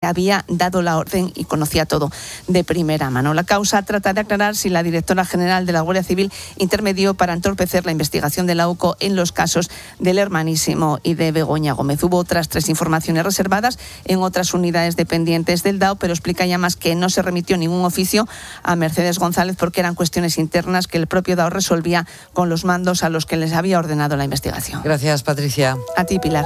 había dado la orden y conocía todo de primera mano. La causa trata de aclarar si la directora general de la Guardia Civil intermedió para entorpecer la investigación de la UCO en los casos del Hermanísimo y de Begoña Gómez. Hubo otras 3 informaciones reservadas en otras unidades dependientes del DAO, pero explica Llamas que no se remitió ningún oficio a Mercedes González porque eran cuestiones internas que el propio DAO resolvía con los mandos a los que les había ordenado la investigación. Gracias, Patricia. A ti, Pilar.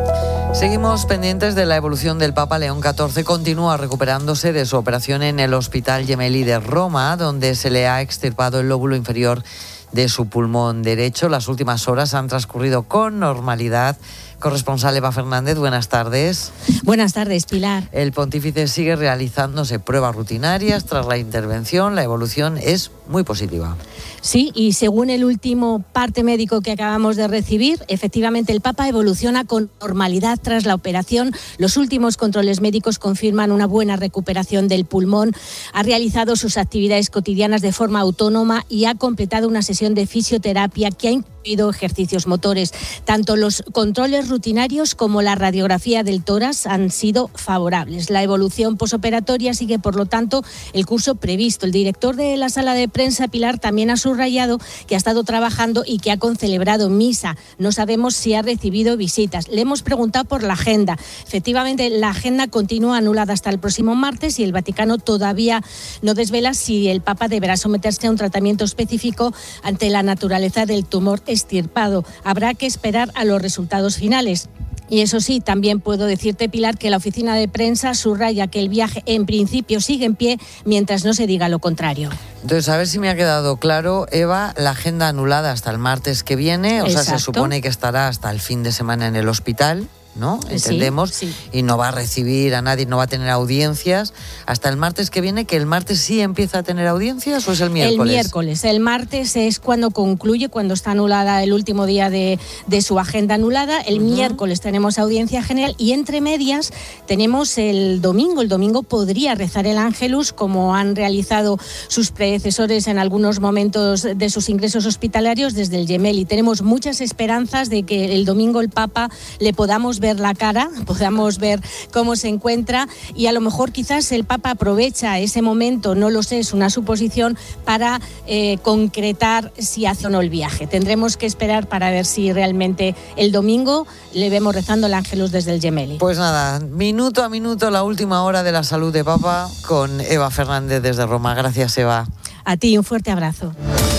Seguimos pendientes de la evolución del Papa León XIV. Continúa recuperándose de su operación en el Hospital Gemelli de Roma, donde se le ha extirpado el lóbulo inferior de su pulmón derecho. Las últimas horas han transcurrido con normalidad. Corresponsal Eva Fernández, buenas tardes. Buenas tardes, Pilar. El pontífice sigue realizándose pruebas rutinarias tras la intervención. La evolución es muy positiva. Sí, y según el último parte médico que acabamos de recibir, efectivamente el Papa evoluciona con normalidad tras la operación. Los últimos controles médicos confirman una buena recuperación del pulmón. Ha realizado sus actividades cotidianas de forma autónoma y ha completado una sesión de fisioterapia que ha incluido ejercicios motores. Tanto los controles rutinarios como la radiografía del tórax han sido favorables. La evolución posoperatoria sigue, por lo tanto, el curso previsto. El director de la sala de prensa, Pilar, también ha subrayado que ha estado trabajando y que ha concelebrado misa. No sabemos si ha recibido visitas. Le hemos preguntado por la agenda. Efectivamente, la agenda continúa anulada hasta el próximo martes y el Vaticano todavía no desvela si el Papa deberá someterse a un tratamiento específico ante la naturaleza del tumor extirpado. Habrá que esperar a los resultados finales. Y eso sí, también puedo decirte, Pilar, que la oficina de prensa subraya que el viaje en principio sigue en pie mientras no se diga lo contrario. Entonces, a ver si me ha quedado claro, Eva, la agenda anulada hasta el martes que viene, o Exacto. sea, se supone que estará hasta el fin de semana en el hospital, ¿no? Entendemos. Sí. Y no va a recibir a nadie, no va a tener audiencias hasta el martes que viene, que el martes sí empieza a tener audiencias, ¿o es el miércoles? El miércoles. El martes es cuando concluye, cuando está anulada el último día de su agenda anulada. El miércoles tenemos audiencia general y entre medias tenemos el domingo. El domingo podría rezar el Ángelus, como han realizado sus predecesores en algunos momentos de sus ingresos hospitalarios desde el Gemelli. Tenemos muchas esperanzas de que el domingo el Papa le podamos ver la cara, podamos ver cómo se encuentra y a lo mejor quizás el Papa aprovecha ese momento, no lo sé, es una suposición, para concretar si hace o no el viaje. Tendremos que esperar para ver si realmente el domingo le vemos rezando el Ángelus desde el Gemelli. Pues nada, minuto a minuto la última hora de la salud de Papa con Eva Fernández desde Roma. Gracias, Eva. A ti, un fuerte abrazo.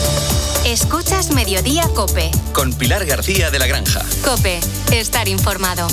Escuchas Mediodía COPE. Con Pilar García de la Granja. COPE, estar informado.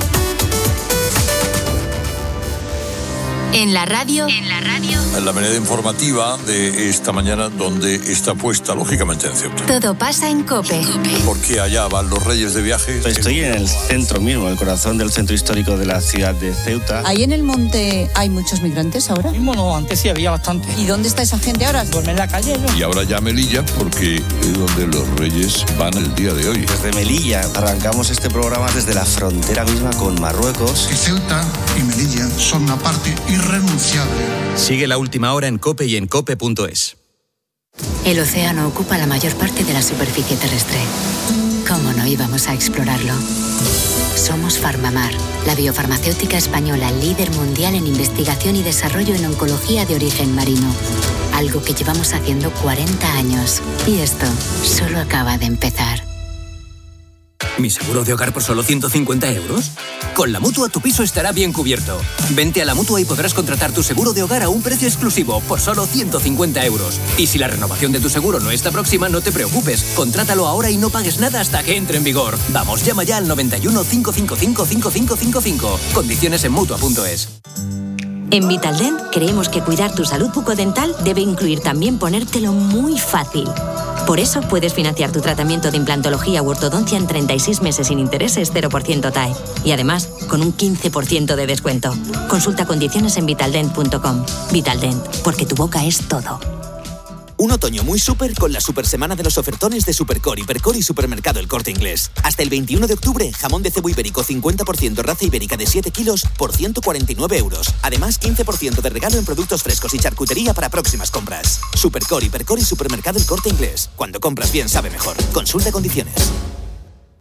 En la radio. La manera informativa de esta mañana, donde está puesta, lógicamente, en Ceuta. Todo pasa en COPE. Porque allá van los reyes de viaje. Estoy en el centro mismo, el corazón del centro histórico de la ciudad de Ceuta. ¿Ahí en el monte hay muchos migrantes ahora? Mismo no, antes sí había bastante. ¿Y dónde está esa gente ahora? Duerme en la calle, ¿no? Y ahora ya Melilla, porque es donde los reyes van el día de hoy. Desde Melilla arrancamos este programa desde la frontera misma con Marruecos. Que Ceuta y Melilla son una parte irrenunciable. Sigue la última hora en COPE y en COPE.es. El océano ocupa la mayor parte de la superficie terrestre. ¿Cómo no íbamos a explorarlo? Somos Farmamar, la biofarmacéutica española líder mundial en investigación y desarrollo en oncología de origen marino. Algo que llevamos haciendo 40 años. Y esto solo acaba de empezar. ¿Mi seguro de hogar por solo 150 euros? Con la Mutua tu piso estará bien cubierto. Vente a la Mutua y podrás contratar tu seguro de hogar a un precio exclusivo por solo 150 euros. Y si la renovación de tu seguro no está próxima, no te preocupes. Contrátalo ahora y no pagues nada hasta que entre en vigor. Vamos, llama ya al 91 555 5555. Condiciones en Mutua.es. En Vitaldent creemos que cuidar tu salud bucodental debe incluir también ponértelo muy fácil. Por eso puedes financiar tu tratamiento de implantología u ortodoncia en 36 meses sin intereses 0% TAE. Y además, con un 15% de descuento. Consulta condiciones en vitaldent.com. Vitaldent, porque tu boca es todo. Un otoño muy súper con la super semana de los ofertones de Supercore, Hipercore y Supermercado El Corte Inglés. Hasta el 21 de octubre, jamón de cebo ibérico 50% raza ibérica de 7 kilos por 149 euros. Además, 15% de regalo en productos frescos y charcutería para próximas compras. Supercore, Hipercore y Supermercado El Corte Inglés. Cuando compras bien sabe mejor. Consulta condiciones.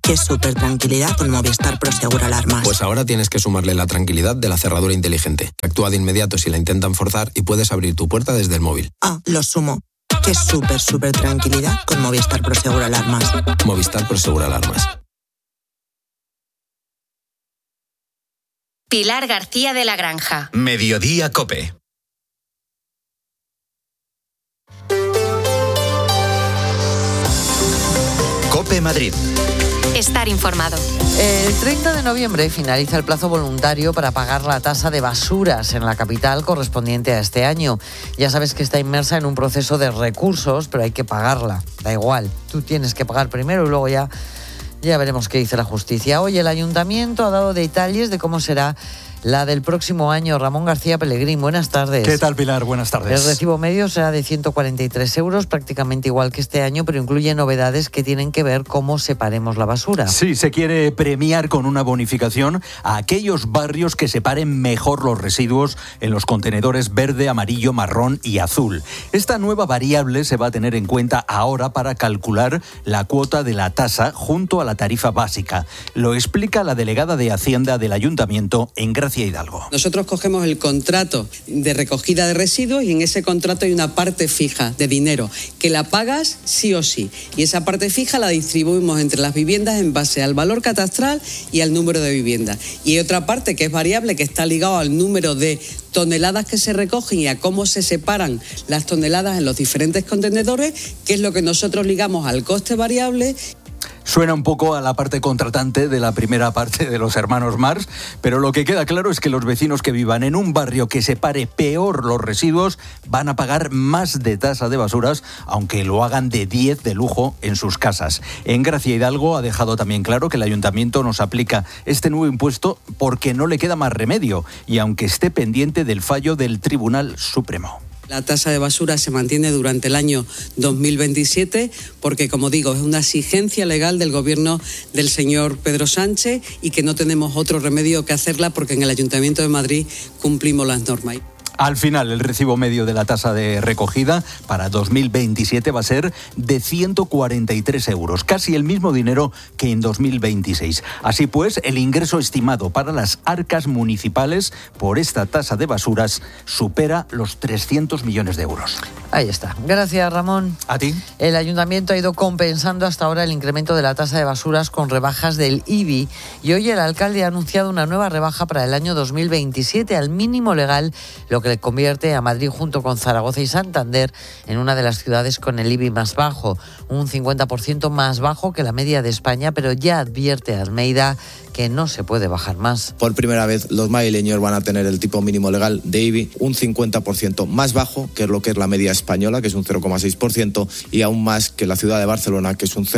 Qué súper tranquilidad con Movistar Prosegur Alarmas. Pues ahora tienes que sumarle la tranquilidad de la cerradura inteligente. Actúa de inmediato si la intentan forzar y puedes abrir tu puerta desde el móvil. Ah, lo sumo. Qué súper tranquilidad con Movistar Prosegur Alarmas. Movistar Prosegur Alarmas. Pilar García de la Granja. Mediodía COPE. COPE Madrid. Estar informado. El 30 de noviembre finaliza el plazo voluntario para pagar la tasa de basuras en la capital correspondiente a este año. Ya sabes que está inmersa en un proceso de recursos, pero hay que pagarla. Da igual, tú tienes que pagar primero y luego ya veremos qué dice la justicia. Hoy el ayuntamiento ha dado detalles de cómo será la del próximo año. Ramón García Pellegrín, buenas tardes. ¿Qué tal, Pilar? Buenas tardes. El recibo medio será de 143 euros, prácticamente igual que este año, pero incluye novedades que tienen que ver cómo separemos la basura. Sí, se quiere premiar con una bonificación a aquellos barrios que separen mejor los residuos en los contenedores verde, amarillo, marrón y azul. Esta nueva variable se va a tener en cuenta ahora para calcular la cuota de la tasa junto a la tarifa básica. Lo explica la delegada de Hacienda del Ayuntamiento en Gracia Hidalgo. Nosotros cogemos el contrato de recogida de residuos y en ese contrato hay una parte fija de dinero que la pagas sí o sí. Y esa parte fija la distribuimos entre las viviendas en base al valor catastral y al número de viviendas. Y hay otra parte que es variable, que está ligado al número de toneladas que se recogen y a cómo se separan las toneladas en los diferentes contenedores, que es lo que nosotros ligamos al coste variable. Suena un poco a la parte contratante de la primera parte de los hermanos Marx, pero lo que queda claro es que los vecinos que vivan en un barrio que separe peor los residuos van a pagar más de tasa de basuras, aunque lo hagan de 10 de lujo en sus casas. En Gracia Hidalgo ha dejado también claro que el ayuntamiento nos aplica este nuevo impuesto porque no le queda más remedio y aunque esté pendiente del fallo del Tribunal Supremo. La tasa de basura se mantiene durante el año 2027 porque, como digo, es una exigencia legal del gobierno del señor Pedro Sánchez y que no tenemos otro remedio que hacerla porque en el Ayuntamiento de Madrid cumplimos las normas. Al final, el recibo medio de la tasa de recogida para 2027 va a ser de 143 euros, casi el mismo dinero que en 2026. Así pues, el ingreso estimado para las arcas municipales por esta tasa de basuras supera los 300 millones de euros. Ahí está. Gracias, Ramón. A ti. El ayuntamiento ha ido compensando hasta ahora el incremento de la tasa de basuras con rebajas del IBI y hoy el alcalde ha anunciado una nueva rebaja para el año 2027 al mínimo legal, lo que le convierte a Madrid junto con Zaragoza y Santander en una de las ciudades con el IBI más bajo, un 50% más bajo que la media de España, pero ya advierte Almeida que no se puede bajar más. Por primera vez los madrileños van a tener el tipo mínimo legal de IBI un 50% más bajo que lo que es la media española, que es un 0,6%, y aún más que la ciudad de Barcelona, que es un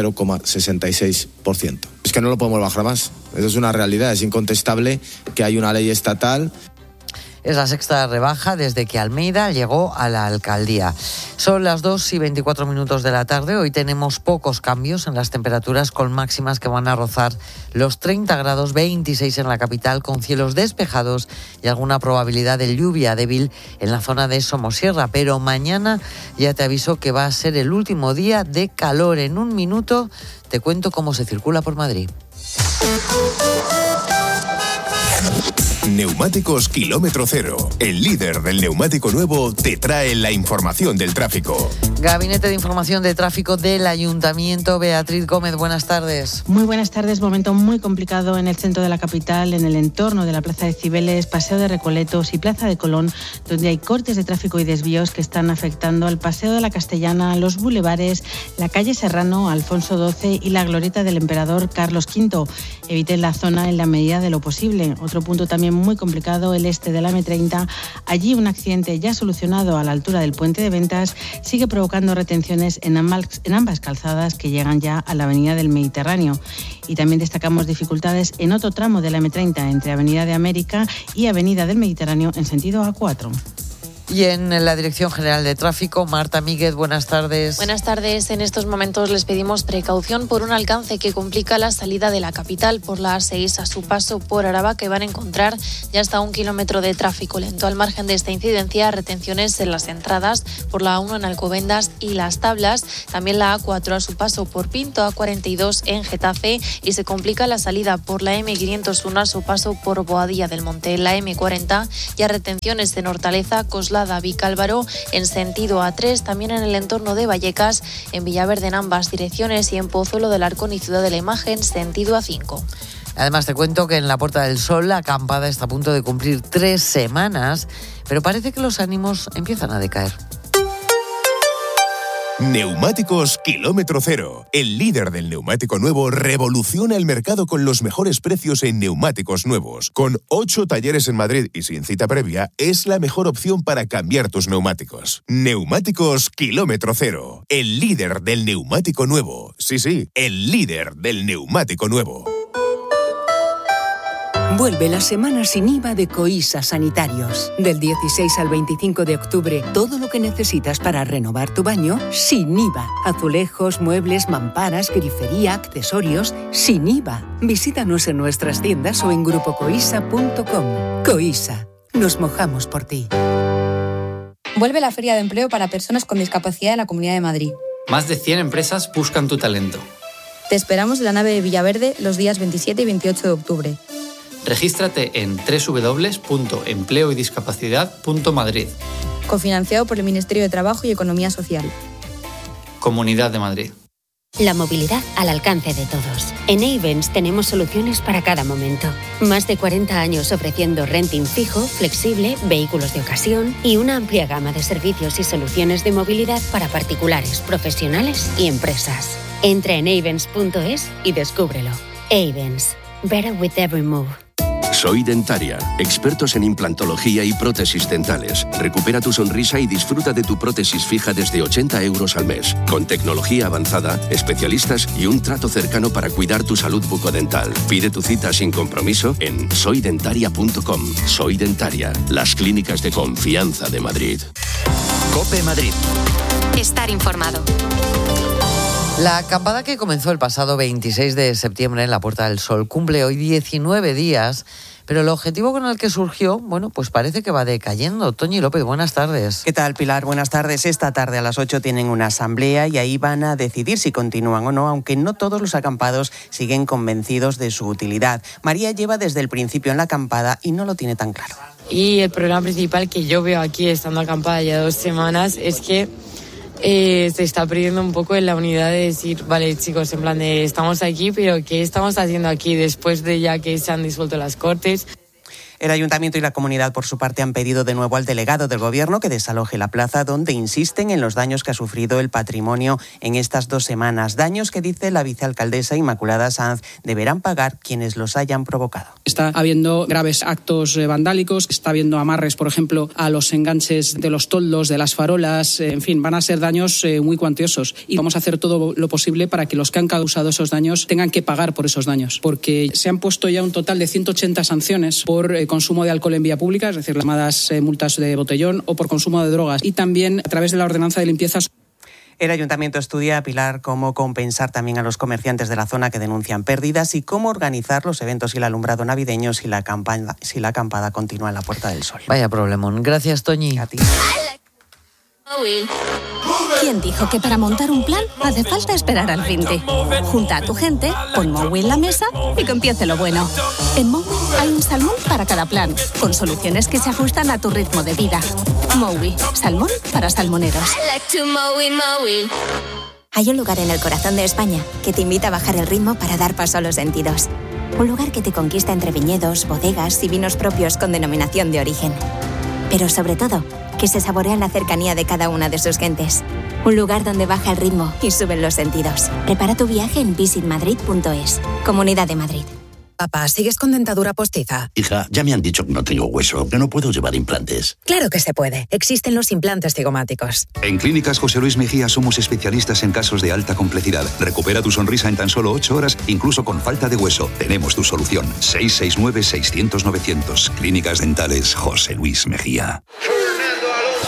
0,66%. Es que no lo podemos bajar más. Eso es una realidad, es incontestable que hay una ley estatal. Es la sexta rebaja desde que Almeida llegó a la alcaldía. Son las 2:24 de la tarde. Hoy tenemos pocos cambios en las temperaturas con máximas que van a rozar los 30 grados, 26 en la capital, con cielos despejados y alguna probabilidad de lluvia débil en la zona de Somosierra. Pero mañana ya te aviso que va a ser el último día de calor. En un minuto te cuento cómo se circula por Madrid. Neumáticos Kilómetro Cero, el líder del neumático nuevo, te trae la información del tráfico. Gabinete de Información de Tráfico del Ayuntamiento. Beatriz Gómez, buenas tardes. Muy buenas tardes. Momento muy complicado en el centro de la capital, en el entorno de la Plaza de Cibeles, Paseo de Recoletos y Plaza de Colón, donde hay cortes de tráfico y desvíos que están afectando al Paseo de la Castellana, los bulevares, la calle Serrano, Alfonso XII y la glorieta del Emperador Carlos V. Eviten la zona en la medida de lo posible. Otro punto también muy complicado, el este de la M30. Allí un accidente ya solucionado a la altura del Puente de Ventas sigue provocando retenciones en ambas calzadas que llegan ya a la Avenida del Mediterráneo. Y también destacamos dificultades en otro tramo de la M30 entre Avenida de América y Avenida del Mediterráneo en sentido A4. Y en la Dirección General de Tráfico, Marta Míguez, buenas tardes. Buenas tardes. En estos momentos les pedimos precaución por un alcance que complica la salida de la capital por la A6 a su paso por Araba, que van a encontrar ya hasta 1 kilómetro de tráfico lento. Al margen de esta incidencia, retenciones en las entradas por la A1 en Alcobendas y Las Tablas, también la A4 a su paso por Pinto, A42 en Getafe, y se complica la salida por la M501 a su paso por Boadilla del Monte. La M40 ya retenciones en Hortaleza, Coslada, Vicálvaro en sentido A3, también en el entorno de Vallecas, en Villaverde en ambas direcciones y en Pozuelo del Arcón y Ciudad de la Imagen sentido A5. Además te cuento que en la Puerta del Sol la acampada está a punto de cumplir 3 semanas, pero parece que los ánimos empiezan a decaer. Neumáticos Kilómetro Cero. El líder del neumático nuevo revoluciona el mercado con los mejores precios en neumáticos nuevos. Con 8 talleres en Madrid y sin cita previa, es la mejor opción para cambiar tus neumáticos. Neumáticos Kilómetro Cero. El líder del neumático nuevo. Sí, el líder del neumático nuevo. Vuelve la semana sin IVA de Coisa Sanitarios. Del 16 al 25 de octubre, todo lo que necesitas para renovar tu baño sin IVA. Azulejos, muebles, mamparas, grifería, accesorios, sin IVA. Visítanos en nuestras tiendas o en grupocoisa.com. Coisa, nos mojamos por ti. Vuelve la Feria de Empleo para Personas con Discapacidad en la Comunidad de Madrid. Más de 100 empresas buscan tu talento. Te esperamos en la nave de Villaverde los días 27 y 28 de octubre. Regístrate en www.empleoydiscapacidad.madrid. Cofinanciado por el Ministerio de Trabajo y Economía Social. Comunidad de Madrid. La movilidad al alcance de todos. En Ayvens tenemos soluciones para cada momento. Más de 40 años ofreciendo renting fijo, flexible, vehículos de ocasión y una amplia gama de servicios y soluciones de movilidad para particulares, profesionales y empresas. Entra en Ayvens.es y descúbrelo. Ayvens. Better with every move. Soy Dentaria, expertos en implantología y prótesis dentales. Recupera tu sonrisa y disfruta de tu prótesis fija desde 80 euros al mes. Con tecnología avanzada, especialistas y un trato cercano para cuidar tu salud bucodental. Pide tu cita sin compromiso en soydentaria.com. Soy Dentaria, las clínicas de confianza de Madrid. COPE Madrid. Estar informado. La acampada que comenzó el pasado 26 de septiembre en la Puerta del Sol cumple hoy 19 días, pero el objetivo con el que surgió, pues parece que va decayendo. Toñi López, buenas tardes. ¿Qué tal, Pilar? Buenas tardes. Esta tarde a las 8 tienen una asamblea y ahí van a decidir si continúan o no, aunque no todos los acampados siguen convencidos de su utilidad. María lleva desde el principio en la acampada y no lo tiene tan claro. Y el problema principal que yo veo aquí, estando acampada ya 2 semanas, es que se está perdiendo un poco en la unidad de decir, vale, chicos, en plan de estamos aquí, pero ¿qué estamos haciendo aquí después de ya que se han disuelto las Cortes? El Ayuntamiento y la Comunidad, por su parte, han pedido de nuevo al delegado del Gobierno que desaloje la plaza, donde insisten en los daños que ha sufrido el patrimonio en estas 2 semanas. Daños que, dice la vicealcaldesa Inmaculada Sanz, deberán pagar quienes los hayan provocado. Está habiendo graves actos vandálicos, está habiendo amarres, por ejemplo, a los enganches de los toldos, de las farolas, en fin, van a ser daños muy cuantiosos. Y vamos a hacer todo lo posible para que los que han causado esos daños tengan que pagar por esos daños. Porque se han puesto ya un total de 180 sanciones por consumo de alcohol en vía pública, es decir, las llamadas multas de botellón, o por consumo de drogas, y también a través de la ordenanza de limpieza. El Ayuntamiento estudia, Pilar, cómo compensar también a los comerciantes de la zona que denuncian pérdidas y cómo organizar los eventos y el alumbrado navideño si la acampada continúa en la Puerta del Sol. Vaya problemón. Gracias, Toñi. A ti. ¿Quién dijo que para montar un plan hace falta esperar al finde? Junta a tu gente, pon Mowi en la mesa y que empiece lo bueno. En Mowi hay un salmón para cada plan, con soluciones que se ajustan a tu ritmo de vida. Mowi, salmón para salmoneros. Hay un lugar en el corazón de España que te invita a bajar el ritmo para dar paso a los sentidos. Un lugar que te conquista entre viñedos, bodegas y vinos propios con denominación de origen. Pero sobre todo, que se saborea la cercanía de cada una de sus gentes. Un lugar donde baja el ritmo y suben los sentidos. Prepara tu viaje en visitmadrid.es. Comunidad de Madrid. Papá, ¿sigues con dentadura postiza? Hija, ya me han dicho que no tengo hueso, que no puedo llevar implantes. Claro que se puede. Existen los implantes cigomáticos. En Clínicas José Luis Mejía somos especialistas en casos de alta complejidad. Recupera tu sonrisa en tan solo 8 horas, incluso con falta de hueso. Tenemos tu solución. 669-600-900. Clínicas Dentales José Luis Mejía.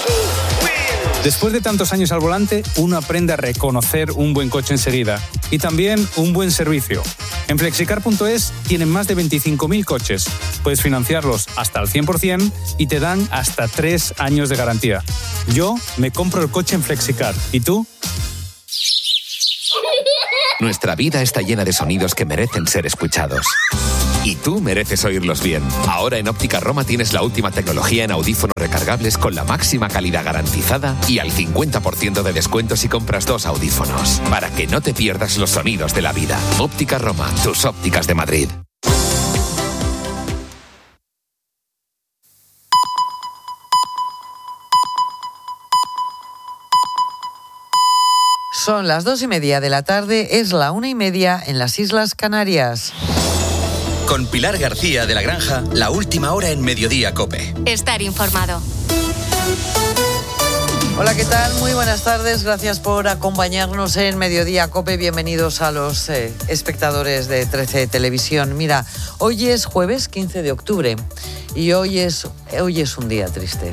Después de tantos años al volante, uno aprende a reconocer un buen coche enseguida y también un buen servicio. En Flexicar.es tienen más de 25.000 coches. Puedes financiarlos hasta al 100% y te dan hasta 3 años de garantía. Yo me compro el coche en Flexicar. ¿Y tú? Nuestra vida está llena de sonidos que merecen ser escuchados. Y tú mereces oírlos bien. Ahora en Óptica Roma tienes la última tecnología en audífonos recargables con la máxima calidad garantizada y al 50% de descuento si compras 2 audífonos. Para que no te pierdas los sonidos de la vida. Óptica Roma, tus ópticas de Madrid. Son las 2:30 de la tarde, es la 1:30 en las Islas Canarias. Con Pilar García de la Granja, la última hora en Mediodía COPE. Estar informado. Hola, ¿qué tal? Muy buenas tardes, gracias por acompañarnos en Mediodía COPE. Bienvenidos a los espectadores de 13 Televisión. Mira, hoy es jueves 15 de octubre y hoy es un día triste.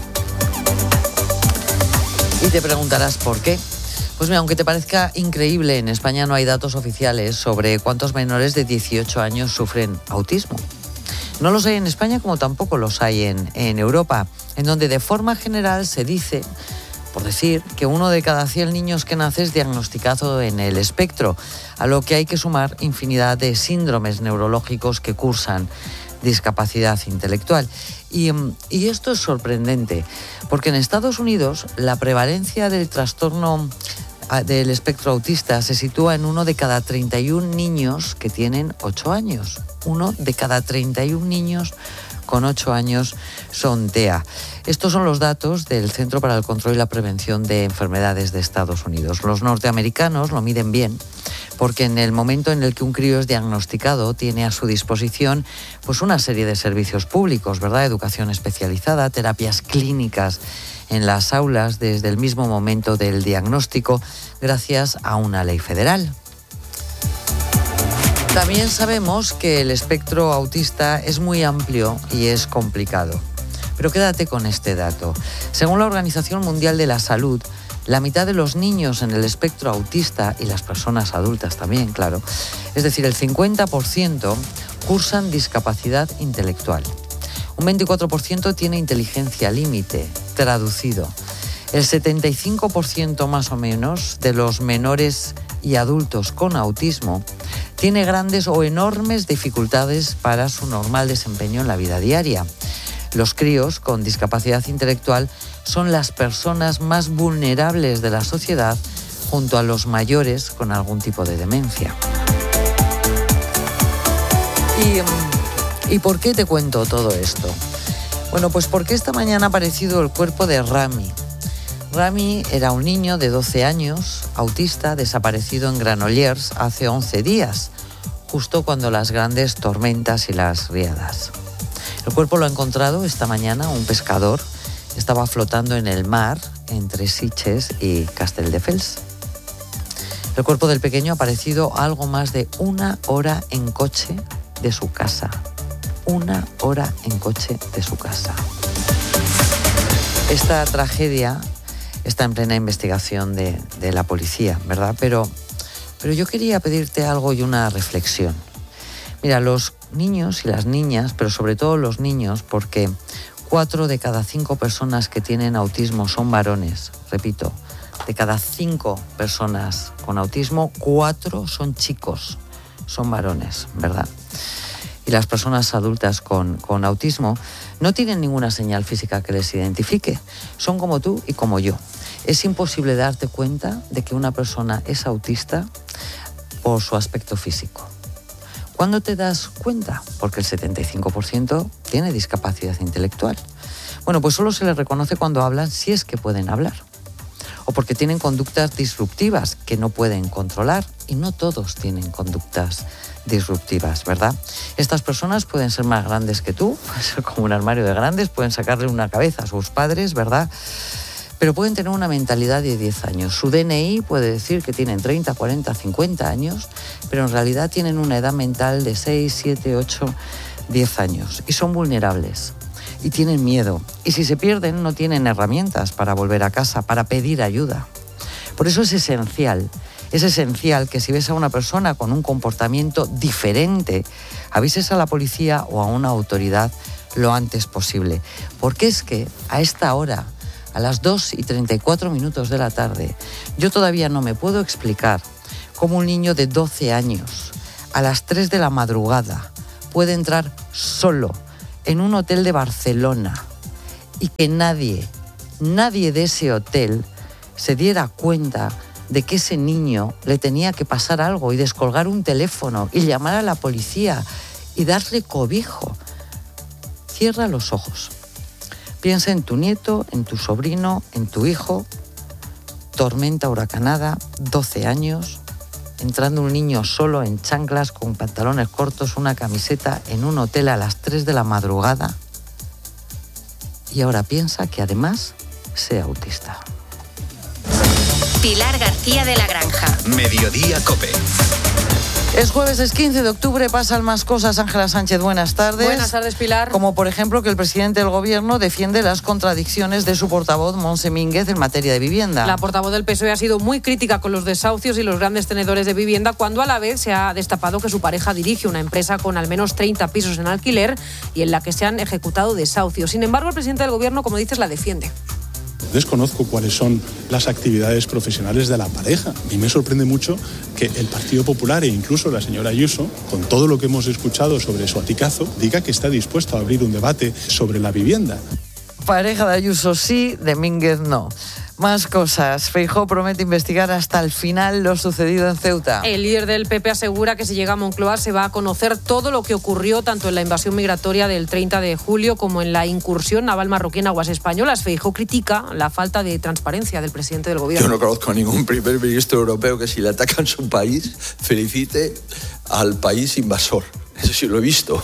Y te preguntarás por qué. Pues mira, aunque te parezca increíble, en España no hay datos oficiales sobre cuántos menores de 18 años sufren autismo. No los hay en España como tampoco los hay en Europa, en donde de forma general se dice, por decir, que 1 de cada 100 niños que nace es diagnosticado en el espectro, a lo que hay que sumar infinidad de síndromes neurológicos que cursan discapacidad intelectual. Y esto es sorprendente, porque en Estados Unidos la prevalencia del trastorno del espectro autista se sitúa en 1 de cada 31 niños que tienen 8 años. 1 de cada 31 niños con 8 años son TEA. Estos son los datos del Centro para el Control y la Prevención de Enfermedades de Estados Unidos. Los norteamericanos lo miden bien, porque en el momento en el que un crío es diagnosticado tiene a su disposición pues una serie de servicios públicos, ¿verdad? Educación especializada, terapias clínicas en las aulas desde el mismo momento del diagnóstico, gracias a una ley federal. También sabemos que el espectro autista es muy amplio y es complicado. Pero quédate con este dato. Según la Organización Mundial de la Salud, la mitad de los niños en el espectro autista, y las personas adultas también, claro, es decir, el 50%, cursan discapacidad intelectual. Un 24% tiene inteligencia límite, traducido. El 75% más o menos de los menores y adultos con autismo tiene grandes o enormes dificultades para su normal desempeño en la vida diaria. Los críos con discapacidad intelectual son las personas más vulnerables de la sociedad junto a los mayores con algún tipo de demencia. ¿Y por qué te cuento todo esto? Bueno, pues porque esta mañana ha aparecido el cuerpo de Rami. Rami era un niño de 12 años, autista, desaparecido en Granollers hace 11 días, justo cuando las grandes tormentas y las riadas. El cuerpo lo ha encontrado esta mañana un pescador. Estaba flotando en el mar entre Sitges y Castelldefels. El cuerpo del pequeño ha aparecido a algo más de 1 hora en coche de su casa. 1 hora en coche de su casa. Esta tragedia está en plena investigación de la policía, ¿verdad? Pero yo quería pedirte algo y una reflexión. Mira, los niños y las niñas, pero sobre todo los niños, porque 4 de cada 5 personas que tienen autismo son varones. Repito, de cada 5 personas con autismo, 4 son chicos, son varones, ¿verdad? Y las personas adultas con autismo no tienen ninguna señal física que les identifique. Son como tú y como yo. Es imposible darte cuenta de que una persona es autista por su aspecto físico. ¿Cuándo te das cuenta? Porque el 75% tiene discapacidad intelectual. Bueno, pues solo se les reconoce cuando hablan, si es que pueden hablar. O porque tienen conductas disruptivas que no pueden controlar. Y no todos tienen conductas disruptivas, ¿verdad? Estas personas pueden ser más grandes que tú, pueden ser como un armario de grandes, pueden sacarle una cabeza a sus padres, ¿verdad? Pero pueden tener una mentalidad de 10 años. Su DNI puede decir que tienen 30, 40, 50 años, pero en realidad tienen una edad mental de 6, 7, 8, 10 años y son vulnerables. y tienen miedo. Y si se pierden, no tienen herramientas para volver a casa, para pedir ayuda. Por eso es esencial que si ves a una persona con un comportamiento diferente, avises a la policía o a una autoridad lo antes posible. Porque es que a esta hora, a las 2:34 de la tarde, yo todavía no me puedo explicar cómo un niño de 12 años a las 3 de la madrugada puede entrar solo en un hotel de Barcelona y que nadie de ese hotel se diera cuenta de que ese niño le tenía que pasar algo y descolgar un teléfono y llamar a la policía y darle cobijo. Cierra los ojos. Piensa en tu nieto, en tu sobrino, en tu hijo. Tormenta huracanada, 12 años, entrando un niño solo en chanclas, con pantalones cortos, una camiseta, en un hotel a las 3 de la madrugada. Y ahora piensa que además sea autista. Pilar García de la Granja. Mediodía COPE. Es jueves, es 15 de octubre, pasan más cosas. Ángela Sánchez, buenas tardes. Buenas tardes, Pilar. Como por ejemplo que el presidente del Gobierno defiende las contradicciones de su portavoz, Montse Mínguez, en materia de vivienda. La portavoz del PSOE ha sido muy crítica con los desahucios y los grandes tenedores de vivienda, cuando a la vez se ha destapado que su pareja dirige una empresa con al menos 30 pisos en alquiler y en la que se han ejecutado desahucios. Sin embargo, el presidente del Gobierno, como dices, la defiende. Desconozco cuáles son las actividades profesionales de la pareja. A mí me sorprende mucho que el Partido Popular e incluso la señora Ayuso, con todo lo que hemos escuchado sobre su aticazo, diga que está dispuesto a abrir un debate sobre la vivienda. Pareja de Ayuso sí, de Mínguez no. Más cosas. Feijóo promete investigar hasta el final lo sucedido en Ceuta. El líder del PP asegura que si llega a Moncloa se va a conocer todo lo que ocurrió tanto en la invasión migratoria del 30 de julio como en la incursión naval marroquí en aguas españolas. Feijóo critica la falta de transparencia del presidente del Gobierno. Yo no conozco a ningún primer ministro europeo que si le atacan su país felicite al país invasor. Eso sí lo he visto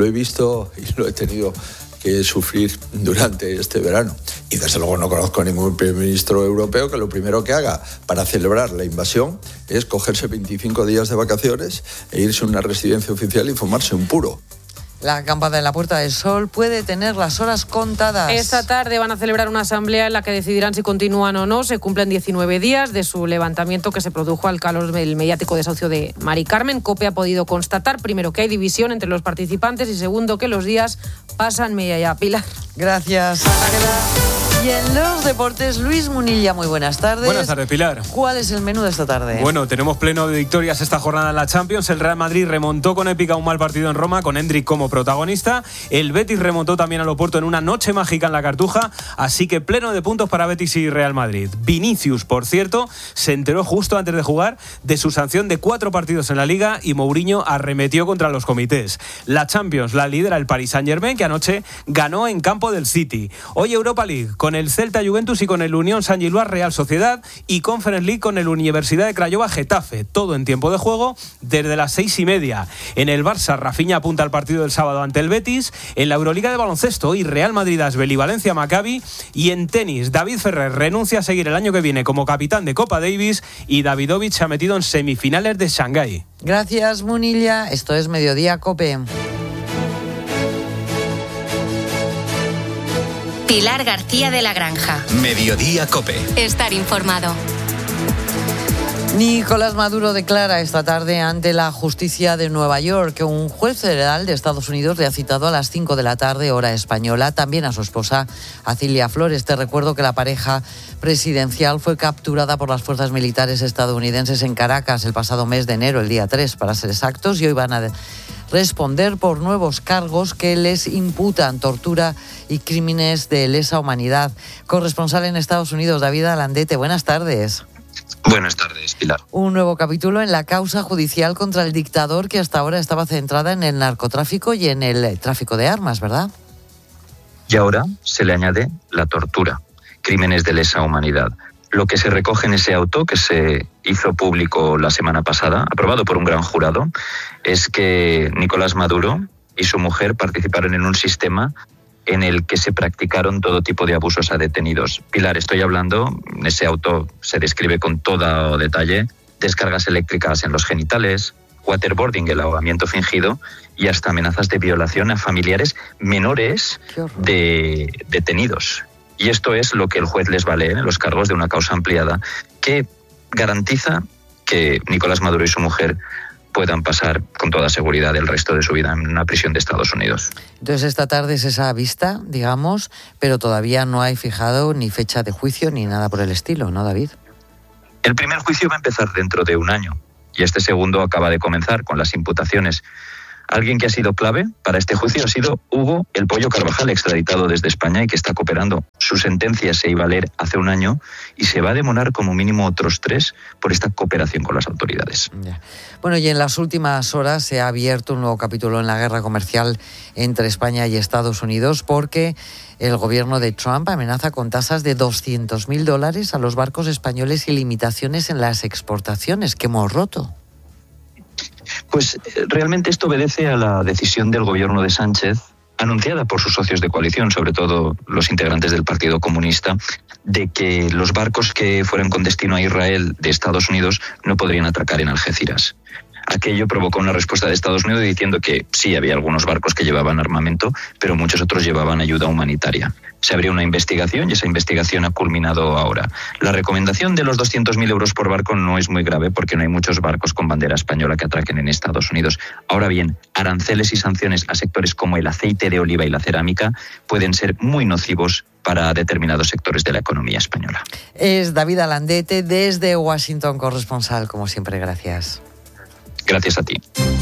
y lo he tenido que sufrir durante este verano. Y desde luego no conozco a ningún primer ministro europeo que lo primero que haga para celebrar la invasión es cogerse 25 días de vacaciones e irse a una residencia oficial y fumarse un puro. La acampada en la Puerta del Sol puede tener las horas contadas. Esta tarde van a celebrar una asamblea en la que decidirán si continúan o no. Se cumplen 19 días de su levantamiento que se produjo al calor del mediático desahucio de Mari Carmen. COPE ha podido constatar, primero, que hay división entre los participantes y segundo, que los días pasan media ya. Pilar. Gracias. Y en los deportes, Luis Munilla, muy buenas tardes. Buenas tardes, Pilar. ¿Cuál es el menú de esta tarde? Bueno, tenemos pleno de victorias esta jornada en la Champions. El Real Madrid remontó con épica un mal partido en Roma, con Endrick como protagonista. El Betis remontó también al Oporto en una noche mágica en la Cartuja. Así que pleno de puntos para Betis y Real Madrid. Vinicius, por cierto, se enteró justo antes de jugar de su sanción de 4 partidos en la Liga y Mourinho arremetió contra los comités. La Champions la lidera el Paris Saint-Germain, que anoche ganó en campo del City. Hoy Europa League con el Celta Juventus y con el Unión Saint-Gilloise Real Sociedad, y Conference League con el Universidad de Craiova Getafe. Todo en tiempo de juego desde las 6:30. En el Barça, Rafinha apunta al partido del sábado ante el Betis. En la Euroliga de baloncesto, y Real Madrid Asbel y Valencia Maccabi. Y en tenis, David Ferrer renuncia a seguir el año que viene como capitán de Copa Davis y Davidovich se ha metido en semifinales de Shanghái. Gracias, Munilla. Esto es Mediodía COPE. Pilar García de la Granja. Mediodía COPE. Estar informado. Nicolás Maduro declara esta tarde ante la justicia de Nueva York que un juez federal de Estados Unidos le ha citado a las 5 de la tarde, hora española, también a su esposa, a Cilia Flores. Te recuerdo que la pareja presidencial fue capturada por las fuerzas militares estadounidenses en Caracas el pasado mes de enero, el día 3 para ser exactos, y hoy van a responder por nuevos cargos que les imputan tortura y crímenes de lesa humanidad. Corresponsal en Estados Unidos, David Alandete, buenas tardes. Buenas tardes, Pilar. Un nuevo capítulo en la causa judicial contra el dictador que hasta ahora estaba centrada en el narcotráfico y en el tráfico de armas, ¿verdad? Y ahora se le añade la tortura, crímenes de lesa humanidad. Lo que se recoge en ese auto que se hizo público la semana pasada, aprobado por un gran jurado, es que Nicolás Maduro y su mujer participaron en un sistema en el que se practicaron todo tipo de abusos a detenidos. Pilar, estoy hablando, ese auto se describe con todo detalle, descargas eléctricas en los genitales, waterboarding, el ahogamiento fingido, y hasta amenazas de violación a familiares menores de detenidos. Y esto es lo que el juez les va a leer en los cargos de una causa ampliada que garantiza que Nicolás Maduro y su mujer puedan pasar con toda seguridad el resto de su vida en una prisión de Estados Unidos. Entonces esta tarde es esa vista, digamos, pero todavía no hay fijado ni fecha de juicio ni nada por el estilo, ¿no, David? El primer juicio va a empezar dentro de un año y este segundo acaba de comenzar con las imputaciones. Alguien que ha sido clave para este juicio ha sido Hugo El Pollo Carvajal, extraditado desde España y que está cooperando. Su sentencia se iba a leer hace un año y se va a demorar como mínimo otros 3 por esta cooperación con las autoridades. Bueno, y en las últimas horas se ha abierto un nuevo capítulo en la guerra comercial entre España y Estados Unidos porque el gobierno de Trump amenaza con tasas de $200.000 a los barcos españoles y limitaciones en las exportaciones que hemos roto. Pues realmente esto obedece a la decisión del gobierno de Sánchez, anunciada por sus socios de coalición, sobre todo los integrantes del Partido Comunista, de que los barcos que fueran con destino a Israel de Estados Unidos no podrían atracar en Algeciras. Aquello provocó una respuesta de Estados Unidos diciendo que sí, había algunos barcos que llevaban armamento, pero muchos otros llevaban ayuda humanitaria. Se abrió una investigación y esa investigación ha culminado ahora. La recomendación de los 200.000 euros por barco no es muy grave porque no hay muchos barcos con bandera española que atraquen en Estados Unidos. Ahora bien, aranceles y sanciones a sectores como el aceite de oliva y la cerámica pueden ser muy nocivos para determinados sectores de la economía española. Es David Alandete desde Washington, corresponsal, como siempre, gracias. Gracias a ti.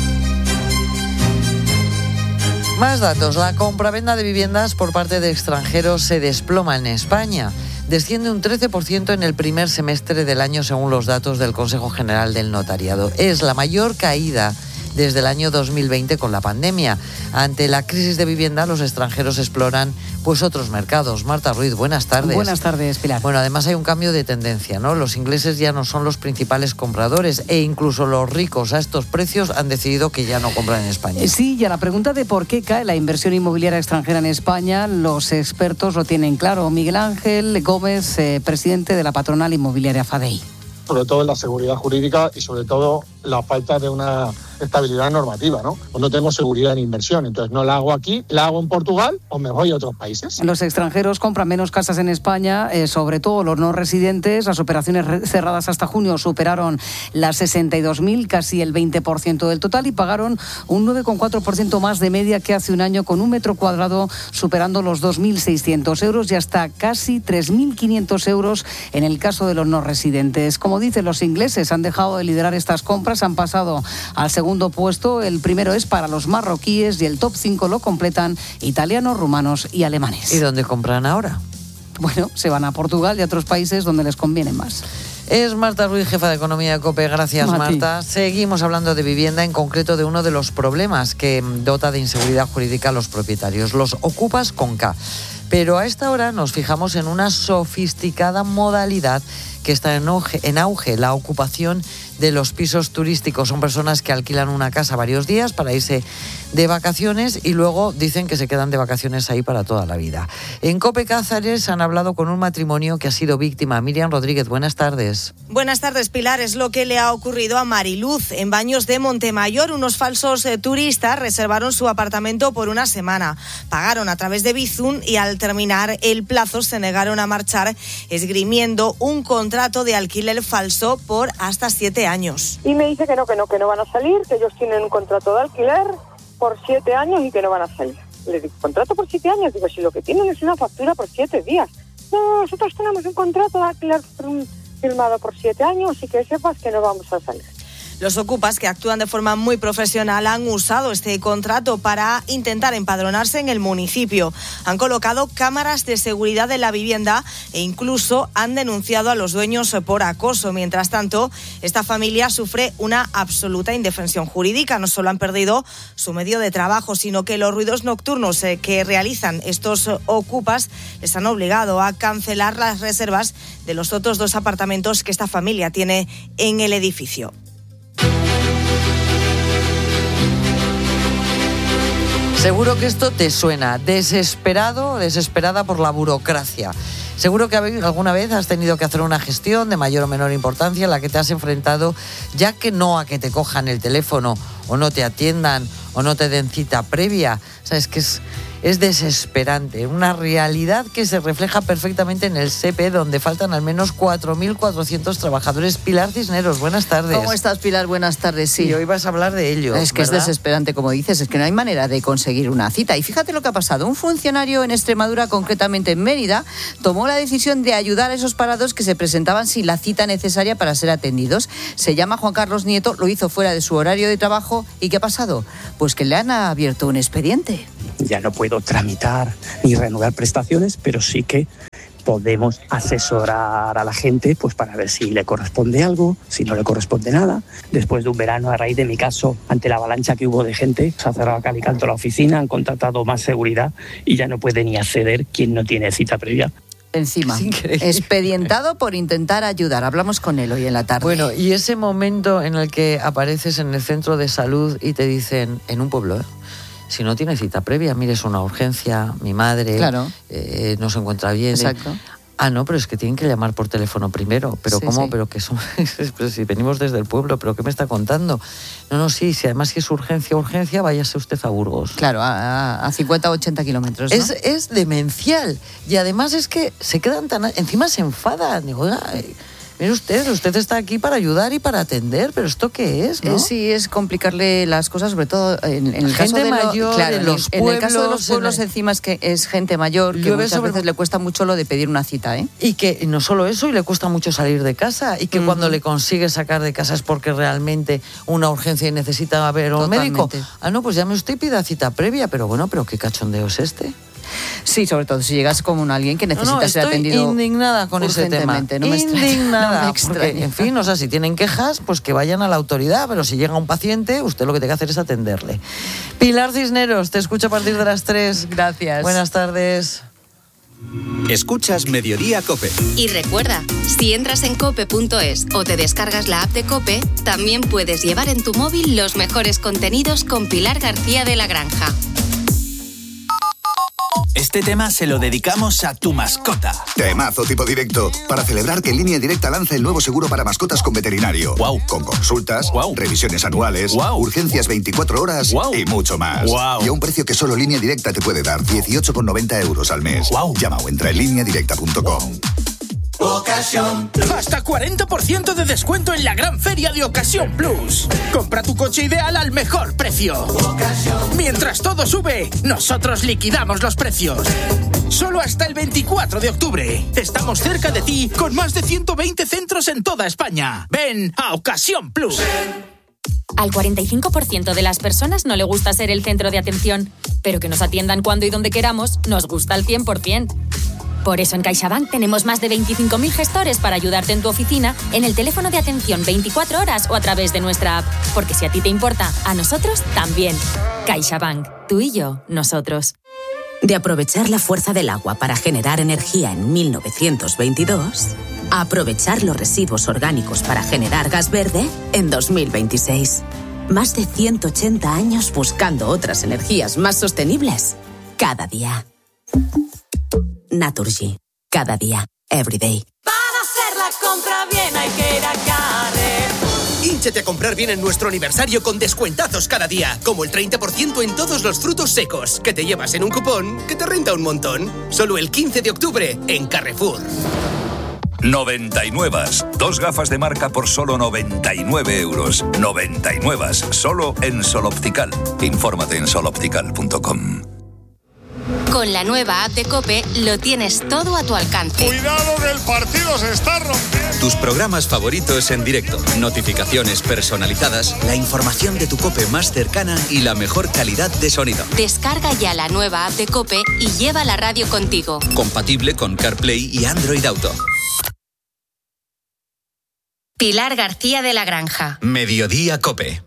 Más datos. La compraventa de viviendas por parte de extranjeros se desploma en España. Desciende un 13% en el primer semestre del año según los datos del Consejo General del Notariado. Es la mayor caída desde el año 2020 con la pandemia. Ante la crisis de vivienda, los extranjeros exploran pues otros mercados. Marta Ruiz, buenas tardes. Buenas tardes, Pilar. Bueno, además hay un cambio de tendencia, ¿no? Los ingleses ya no son los principales compradores e incluso los ricos a estos precios han decidido que ya no compran en España. Sí, y a la pregunta de por qué cae la inversión inmobiliaria extranjera en España, los expertos lo tienen claro. Miguel Ángel Gómez, presidente de la patronal inmobiliaria FADEI. Sobre todo la seguridad jurídica y sobre todo la falta de una estabilidad normativa, ¿no? Pues no tengo seguridad en inversión, entonces no la hago aquí, la hago en Portugal o me voy a otros países. Los extranjeros compran menos casas en España, sobre todo los no residentes. Las operaciones cerradas hasta junio superaron las 62.000, casi el 20% del total, y pagaron un 9,4% más de media que hace un año, con un metro cuadrado superando los 2.600 euros y hasta casi 3.500 euros en el caso de los no residentes. Como dicen los ingleses, han dejado de liderar estas compras, han pasado al segundo puesto. El primero es para los marroquíes y el top 5 lo completan italianos, rumanos y alemanes. ¿Y dónde compran ahora? Bueno, se van a Portugal y a otros países donde les conviene más. Es Marta Ruiz, jefa de Economía de COPE. Gracias, Marta. Seguimos hablando de vivienda, en concreto de uno de los problemas que dota de inseguridad jurídica a los propietarios, los ocupas con K. Pero a esta hora nos fijamos en una sofisticada modalidad que está en auge, la ocupación de los pisos turísticos. Son personas que alquilan una casa varios días para irse de vacaciones y luego dicen que se quedan de vacaciones ahí para toda la vida. En COPE Cáceres han hablado con un matrimonio que ha sido víctima. Miriam Rodríguez, buenas tardes. Buenas tardes, Pilar. Es lo que le ha ocurrido a Mariluz. En Baños de Montemayor, unos falsos turistas reservaron su apartamento por una semana. Pagaron a través de Bizum y al terminar el plazo se negaron a marchar, esgrimiendo un contrato de alquiler falso por hasta 7 años. Y me dice que no van a salir, que ellos tienen un contrato de alquiler por 7 años y que no van a salir. Le digo, ¿contrato por 7 años? Digo, si lo que tienen es una factura por 7 días. No, nosotros tenemos un contrato de alquiler firmado por 7 años y que sepas que no vamos a salir. Los ocupas, que actúan de forma muy profesional, han usado este contrato para intentar empadronarse en el municipio. Han colocado cámaras de seguridad en la vivienda e incluso han denunciado a los dueños por acoso. Mientras tanto, esta familia sufre una absoluta indefensión jurídica. No solo han perdido su medio de trabajo, sino que los ruidos nocturnos que realizan estos ocupas les han obligado a cancelar las reservas de los otros 2 apartamentos que esta familia tiene en el edificio. Seguro que esto te suena. Desesperada por la burocracia. Seguro que alguna vez has tenido que hacer una gestión de mayor o menor importancia en la que te has enfrentado, ya que no a que te cojan el teléfono o no te atiendan o no te den cita previa. Sabes que es desesperante, una realidad que se refleja perfectamente en el SEPE, donde faltan al menos 4.400 trabajadores. Pilar Cisneros, buenas tardes. ¿Cómo estás, Pilar? Buenas tardes, sí. Y hoy vas a hablar de ello, Es que ¿verdad? es desesperante, como dices, es que no hay manera de conseguir una cita. Y fíjate lo que ha pasado. Un funcionario en Extremadura, concretamente en Mérida, tomó la decisión de ayudar a esos parados que se presentaban sin la cita necesaria para ser atendidos. Se llama Juan Carlos Nieto, lo hizo fuera de su horario de trabajo. ¿Y qué ha pasado? Pues que le han abierto un expediente. Ya no puedo tramitar ni renovar prestaciones, pero sí que podemos asesorar a la gente pues para ver si le corresponde algo, si no le corresponde nada. Después de un verano, a raíz de mi caso, ante la avalancha que hubo de gente, se ha cerrado a cal y canto la oficina, han contratado más seguridad y ya no puede ni acceder quien no tiene cita previa. Encima, expedientado por intentar ayudar. Hablamos con él hoy en la tarde. Bueno, y ese momento en el que apareces en el centro de salud y te dicen, en un pueblo, si no tiene cita previa, mire, es una urgencia, mi madre Claro. No se encuentra bien. Exacto. Ah, no, pero es que tienen que llamar por teléfono primero. ¿Pero Sí, cómo? sí. Pero que son, pero si venimos desde el pueblo, ¿pero qué me está contando? No, sí, si además si es urgencia, váyase usted a Burgos. Claro, a 50 o 80 kilómetros, ¿no? Es demencial. Y además es que se quedan tan... Encima se enfadan. Digo, oiga, mire usted está aquí para ayudar y para atender, pero ¿esto qué es, no? Sí, es complicarle las cosas, sobre todo en el caso Gente de mayor, claro, en los en el caso de los pueblos, pueblos encima es que es gente mayor que Llueve muchas veces le cuesta mucho lo de pedir una cita, ¿eh? Y que no solo eso, y le cuesta mucho salir de casa, y que cuando le consigue sacar de casa es porque realmente una urgencia y necesita ver a un médico. Ah, no, pues llame usted y pida cita previa, pero bueno, pero ¿qué cachondeo es este? Sí, sobre todo si llegas como alguien que necesita ser atendido. Estoy indignada con ese tema. No me extraña, indignada. no me extraña. Porque, en fin, o sea, si tienen quejas, pues que vayan a la autoridad, pero si llega un paciente, usted lo que tiene que hacer es atenderle. Pilar Cisneros, te escucho a partir de las 3. Gracias. Buenas tardes. Escuchas Mediodía COPE. Y recuerda, si entras en cope.es o te descargas la app de COPE, también puedes llevar en tu móvil los mejores contenidos con Pilar García de la Granja. Este tema se lo dedicamos a tu mascota. Temazo tipo directo. Para celebrar que Línea Directa lanza el nuevo seguro para mascotas con veterinario. Wow. Con consultas, revisiones anuales, urgencias 24 horas y mucho más. Wow. Y a un precio que solo Línea Directa te puede dar, 18,90 € al mes. Llama o entra en lineadirecta.com. Ocasión Plus. Hasta 40% de descuento en la gran feria de Ocasión Plus. Compra tu coche ideal al mejor precio. Mientras todo sube, nosotros liquidamos los precios. Solo hasta el 24 de octubre. Estamos cerca de ti con más de 120 centros en toda España. Ven a Ocasión Plus. Al 45% de las personas no le gusta ser el centro de atención, pero que nos atiendan cuando y donde queramos nos gusta al 100%. Por eso en CaixaBank tenemos más de 25.000 gestores para ayudarte en tu oficina, en el teléfono de atención 24 horas o a través de nuestra app. Porque si a ti te importa, a nosotros también. CaixaBank. Tú y yo, nosotros. De aprovechar la fuerza del agua para generar energía en 1922, a aprovechar los residuos orgánicos para generar gas verde en 2026. Más de 180 años buscando otras energías más sostenibles cada día. Naturgy. Cada día. Every day. Para hacer la compra bien hay que ir a Carrefour. Hínchate a comprar bien en nuestro aniversario con descuentazos cada día, como el 30% en todos los frutos secos, que te llevas en un cupón que te renta un montón. Solo el 15 de octubre en Carrefour. 99. 2 gafas de marca por solo 99 euros. 99. Solo en Sol Optical. Infórmate en soloptical.com. Con la nueva app de COPE lo tienes todo a tu alcance. Cuidado que el partido se está rompiendo. Tus programas favoritos en directo, notificaciones personalizadas, la información de tu COPE más cercana y la mejor calidad de sonido. Descarga ya la nueva app de COPE y lleva la radio contigo. Compatible con CarPlay y Android Auto. Pilar García de la Granja. Mediodía COPE.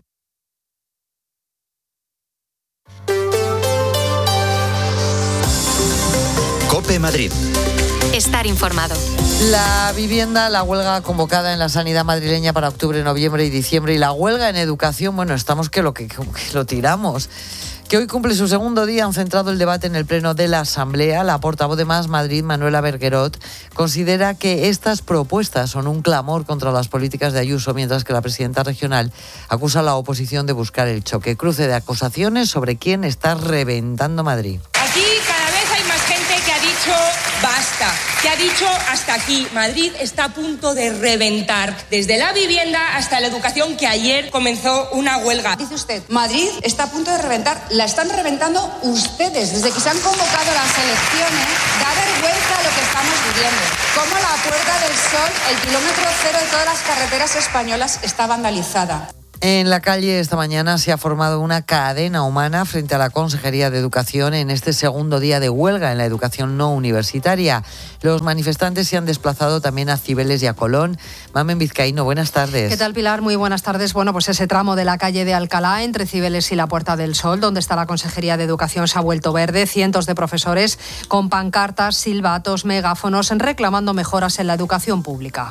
COPE Madrid. Estar informado. La vivienda, la huelga convocada en la sanidad madrileña para octubre, noviembre y diciembre, y la huelga en educación, bueno, estamos que lo tiramos. que hoy cumple su segundo día, han centrado el debate en el Pleno de la Asamblea. La portavoz de Más Madrid, Manuela Berguerot, considera que estas propuestas son un clamor contra las políticas de Ayuso, mientras que la presidenta regional acusa a la oposición de buscar el choque. Cruce de acusaciones sobre quién está reventando Madrid. Aquí cada vez hay más gente que ha dicho basta, que ha dicho hasta aquí. Madrid está a punto de reventar, desde la vivienda hasta la educación, que ayer comenzó una huelga. Dice usted, Madrid está a punto de reventar. La están reventando ustedes. Desde que se han convocado las elecciones, da vergüenza lo que estamos viviendo. Como la Puerta del Sol, el kilómetro cero de todas las carreteras españolas, está vandalizada. En la calle esta mañana se ha formado una cadena humana frente a la Consejería de Educación en este segundo día de huelga en la educación no universitaria. Los manifestantes se han desplazado también a Cibeles y a Colón. Mamen Vizcaíno, buenas tardes. ¿Qué tal, Pilar? Muy buenas tardes. Bueno, pues ese tramo de la calle de Alcalá, entre Cibeles y la Puerta del Sol, donde está la Consejería de Educación, se ha vuelto verde. Cientos de profesores con pancartas, silbatos, megáfonos, reclamando mejoras en la educación pública.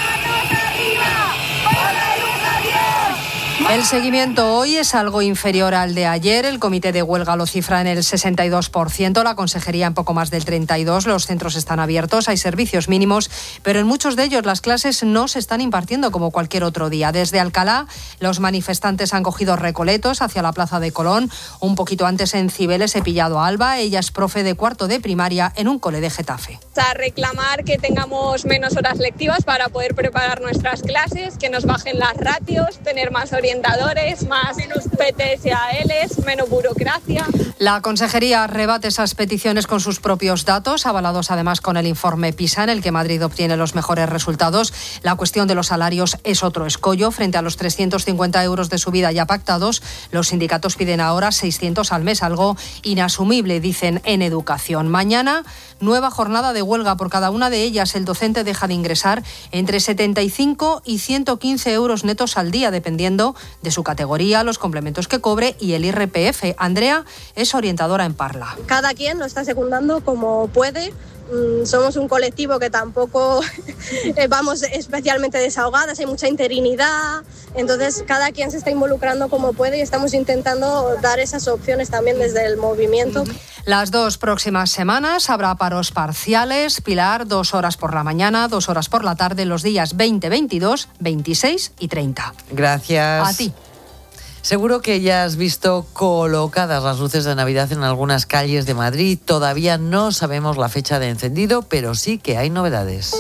El seguimiento hoy es algo inferior al de ayer. El comité de huelga lo cifra en el 62%, la consejería en poco más del 32%. Los centros están abiertos, hay servicios mínimos, pero en muchos de ellos las clases no se están impartiendo como cualquier otro día. Desde Alcalá, los manifestantes han cogido Recoletos hacia la plaza de Colón. Un poquito antes en Cibeles he pillado a Alba. Ella es profe de cuarto de primaria en un cole de Getafe. A reclamar que tengamos menos horas lectivas para poder preparar nuestras clases, que nos bajen las ratios, tener más orientación, más PTs y ALs, menos burocracia. La consejería rebate esas peticiones con sus propios datos, avalados además con el informe PISA, en el que Madrid obtiene los mejores resultados. La cuestión de los salarios es otro escollo. Frente a los 350 euros de subida ya pactados, los sindicatos piden ahora 600 al mes, algo inasumible, dicen en educación. Mañana, nueva jornada de huelga. Por cada una de ellas, el docente deja de ingresar entre 75 y 115 euros netos al día, dependiendo de su categoría, los complementos que cobre y el IRPF. Andrea es orientadora en Parla. Cada quien lo está secundando como puede. Somos un colectivo que tampoco vamos especialmente desahogadas, hay mucha interinidad, entonces cada quien se está involucrando como puede y estamos intentando dar esas opciones también desde el movimiento. Las 2 próximas semanas habrá paros parciales. Pilar, 2 horas por la mañana, 2 horas por la tarde, los días 20, 22, 26 y 30. Gracias. A ti. Seguro que ya has visto colocadas las luces de Navidad en algunas calles de Madrid. Todavía no sabemos la fecha de encendido, pero sí que hay novedades.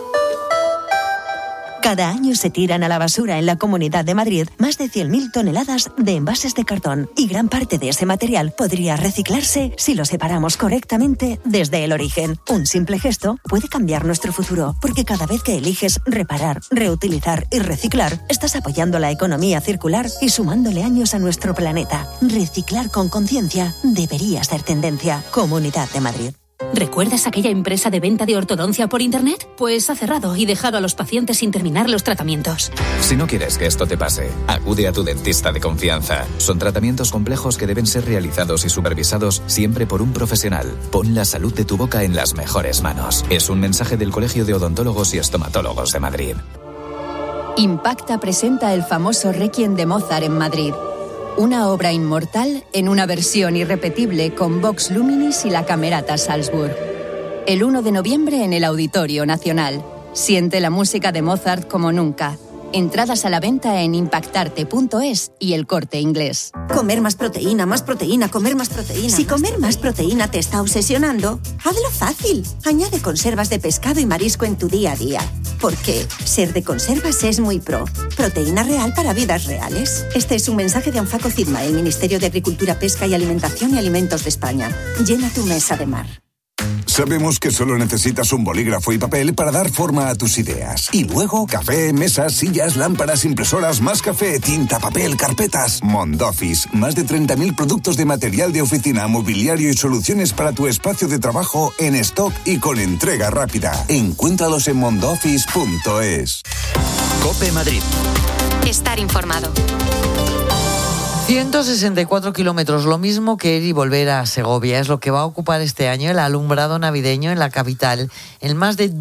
Cada año se tiran a la basura en la Comunidad de Madrid más de 100.000 toneladas de envases de cartón y gran parte de ese material podría reciclarse si lo separamos correctamente desde el origen. Un simple gesto puede cambiar nuestro futuro, porque cada vez que eliges reparar, reutilizar y reciclar, estás apoyando la economía circular y sumándole años a nuestro planeta. Reciclar con conciencia debería ser tendencia. Comunidad de Madrid. ¿Recuerdas aquella empresa de venta de ortodoncia por internet? Pues ha cerrado y dejado a los pacientes sin terminar los tratamientos. Si no quieres que esto te pase, acude a tu dentista de confianza. Son tratamientos complejos que deben ser realizados y supervisados siempre por un profesional. Pon la salud de tu boca en las mejores manos. Es un mensaje del Colegio de Odontólogos y Estomatólogos de Madrid. Impacta presenta el famoso Requiem de Mozart en Madrid. Una obra inmortal en una versión irrepetible con Vox Luminis y la Camerata Salzburg. El 1 de noviembre en el Auditorio Nacional. Siente la música de Mozart como nunca. Entradas a la venta en impactarte.es y El Corte Inglés. Comer más proteína, comer más proteína. Si comer más proteína te está obsesionando, hazlo fácil. Añade conservas de pescado y marisco en tu día a día. Porque ser de conservas es muy pro. Proteína real para vidas reales. Este es un mensaje de Anfaco Cidma, el Ministerio de Agricultura, Pesca y Alimentación y Alimentos de España. Llena tu mesa de mar. Sabemos que solo necesitas un bolígrafo y papel para dar forma a tus ideas. Y luego, café, mesas, sillas, lámparas, impresoras, más café, tinta, papel, carpetas. Mondoffice, más de 30.000 productos de material de oficina, mobiliario y soluciones para tu espacio de trabajo en stock y con entrega rápida. Encuéntralos en mondoffice.es. COPE Madrid. Estar informado. 164 kilómetros, lo mismo que ir y volver a Segovia, es lo que va a ocupar este año el alumbrado navideño en la capital, en más de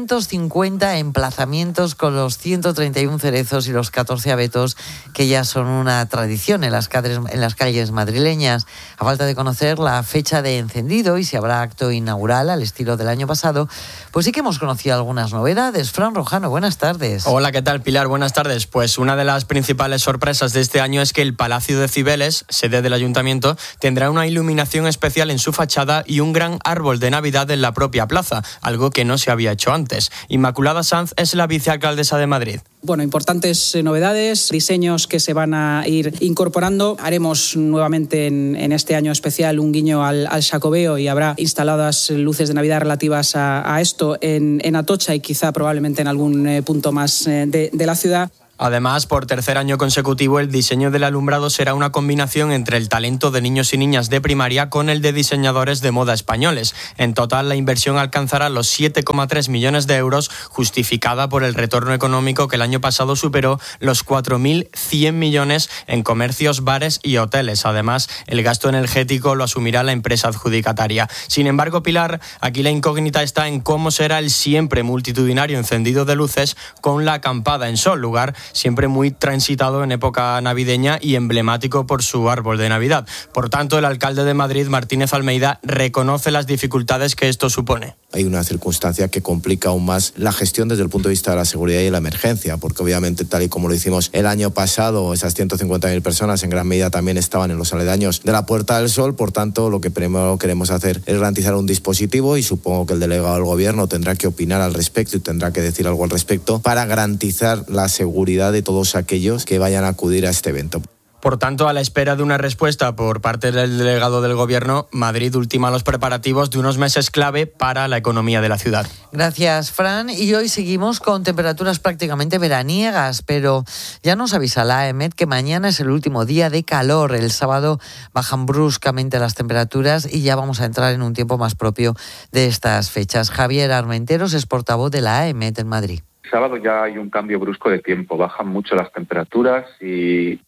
250 emplazamientos con los 131 cerezos y los 14 abetos que ya son una tradición en las calles madrileñas. A falta de conocer la fecha de encendido y si habrá acto inaugural al estilo del año pasado, pues sí que hemos conocido algunas novedades. Fran Rojano, buenas tardes. Hola, ¿qué tal, Pilar? Buenas tardes. Pues una de las principales sorpresas de este año es que el Palacio de Cibeles, sede del Ayuntamiento, tendrá una iluminación especial en su fachada y un gran árbol de Navidad en la propia plaza, algo que no se había hecho antes. Inmaculada Sanz es la vicealcaldesa de Madrid. Bueno, importantes novedades, diseños que se van a ir incorporando. Haremos nuevamente en este año especial un guiño al Xacobeo y habrá instaladas luces de Navidad relativas a esto en Atocha y quizá probablemente en algún punto más de la ciudad. Además, por tercer año consecutivo, el diseño del alumbrado será una combinación entre el talento de niños y niñas de primaria con el de diseñadores de moda españoles. En total, la inversión alcanzará los 7,3 millones de euros, justificada por el retorno económico que el año pasado superó los 4.100 millones en comercios, bares y hoteles. Además, el gasto energético lo asumirá la empresa adjudicataria. Sin embargo, Pilar, aquí la incógnita está en cómo será el siempre multitudinario encendido de luces con la acampada en Sol, lugar siempre muy transitado en época navideña y emblemático por su árbol de Navidad. Por tanto, el alcalde de Madrid, Martínez Almeida, reconoce las dificultades que esto supone. Hay una circunstancia que complica aún más la gestión desde el punto de vista de la seguridad y la emergencia, porque obviamente, tal y como lo hicimos el año pasado, esas 150.000 personas en gran medida también estaban en los aledaños de la Puerta del Sol. Por tanto, lo que primero queremos hacer es garantizar un dispositivo y supongo que el delegado del gobierno tendrá que opinar al respecto y tendrá que decir algo al respecto para garantizar la seguridad de todos aquellos que vayan a acudir a este evento. Por tanto, a la espera de una respuesta por parte del delegado del Gobierno, Madrid ultima los preparativos de unos meses clave para la economía de la ciudad. Gracias, Fran. Y hoy seguimos con temperaturas prácticamente veraniegas, pero ya nos avisa la AEMET que mañana es el último día de calor. El sábado bajan bruscamente las temperaturas y ya vamos a entrar en un tiempo más propio de estas fechas. Javier Armenteros es portavoz de la AEMET en Madrid. Sábado ya hay un cambio brusco de tiempo, bajan mucho las temperaturas y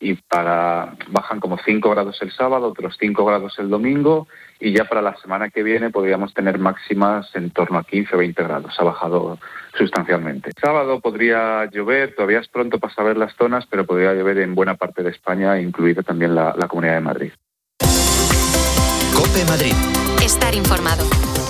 bajan como 5 grados el sábado, otros 5 grados el domingo y ya para la semana que viene podríamos tener máximas en torno a 15 o 20 grados, ha bajado sustancialmente. Sábado podría llover, todavía es pronto para saber las zonas, pero podría llover en buena parte de España, incluida también la Comunidad de Madrid. COPE Madrid. Estar informado.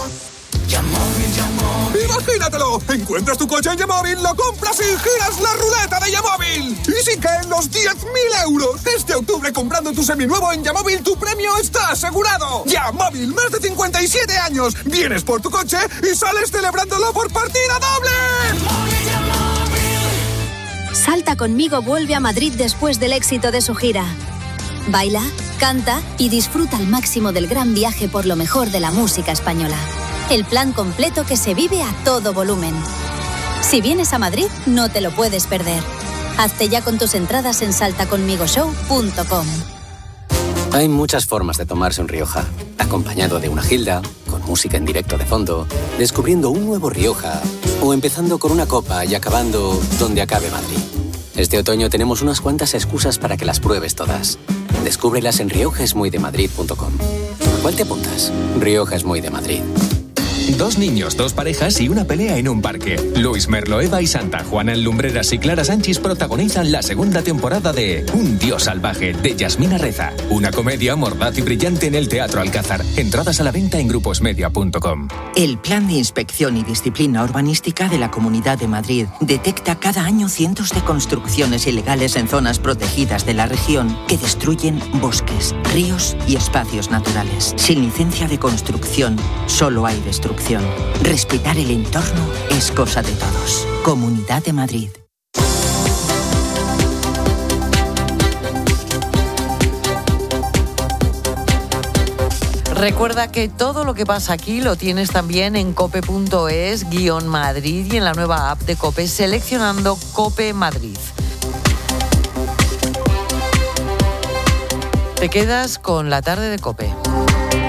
¡Imagínatelo! Encuentras tu coche en Yamóvil, lo compras y giras la ruleta de Yamóvil. Y sin caer los 10.000 euros. Este octubre, comprando tu seminuevo en Yamóvil, tu premio está asegurado. Yamóvil, más de 57 años. Vienes por tu coche y sales celebrándolo por partida doble. Salta conmigo vuelve a Madrid después del éxito de su gira. Baila, canta y disfruta al máximo del gran viaje por lo mejor de la música española. El plan completo que se vive a todo volumen. Si vienes a Madrid, no te lo puedes perder. Hazte ya con tus entradas en saltaconmigoshow.com. Hay muchas formas de tomarse un Rioja. Acompañado de una gilda, con música en directo de fondo, descubriendo un nuevo Rioja, o empezando con una copa y acabando donde acabe Madrid. Este otoño tenemos unas cuantas excusas para que las pruebes todas. Descúbrelas en riojaesmuydemadrid.com. ¿A cuál te apuntas? Rioja es muy de Madrid. 2 niños, 2 parejas y una pelea en un parque. Luis Merlo, Eva y Santa Juana en Lumbreras y Clara Sánchez protagonizan la segunda temporada de Un Dios Salvaje, de Yasmina Reza. Una comedia mordaz y brillante en el Teatro Alcázar. Entradas a la venta en gruposmedia.com. El Plan de Inspección y Disciplina Urbanística de la Comunidad de Madrid detecta cada año cientos de construcciones ilegales en zonas protegidas de la región que destruyen bosques, ríos y espacios naturales. Sin licencia de construcción, solo hay destrucción. Respetar el entorno es cosa de todos. Comunidad de Madrid. Recuerda que todo lo que pasa aquí lo tienes también en cope.es/Madrid y en la nueva app de COPE seleccionando COPE Madrid. Te quedas con la tarde de COPE.